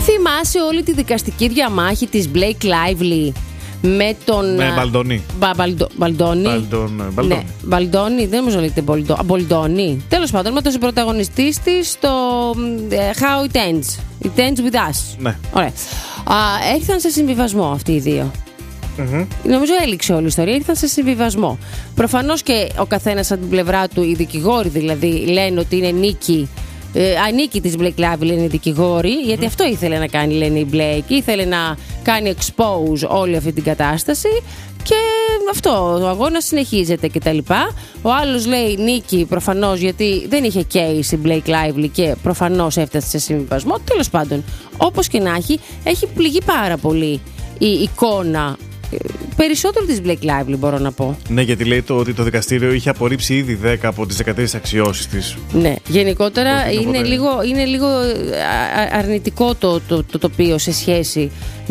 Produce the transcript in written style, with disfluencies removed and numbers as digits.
Θυμάσαι όλη τη δικαστική διαμάχη της Blake Lively με τον. Με Μπαλντόνι. Μπαλντόνι. Ναι, Μπαλντόνι, δεν νομίζω λέγεται Μπολντόνι. Τέλος πάντων, με τον πρωταγωνιστή της στο How It Ends. It Ends with Us. Ναι. Ωραία. Έρθαν σε συμβιβασμό αυτοί οι δύο. Νομίζω έληξε όλη η ιστορία, ήρθαν σε συμβιβασμό. Προφανώς και ο καθένας από την πλευρά του, οι δικηγόροι δηλαδή, λένε ότι είναι νίκη. Ανήκει της Blake Lively, λένε οι δικηγόροι, γιατί αυτό ήθελε να κάνει, λένε η Blake. Ήθελε να κάνει expose όλη αυτή την κατάσταση και αυτό, ο αγώνας συνεχίζεται κτλ. Ο άλλος λέει νίκη προφανώς, γιατί δεν είχε case η Blake Lively και προφανώς έφτασε σε συμβιβασμό. Τέλος πάντων, όπως και να έχει πληγεί πάρα πολύ η εικόνα. Περισσότερο της Blake Lively, μπορώ να πω. Ναι, γιατί λέει ότι το δικαστήριο είχε απορρίψει ήδη 10 από τις 13 αξιώσεις της. Ναι, γενικότερα είναι λίγο αρνητικό το τοπίο σε σχέση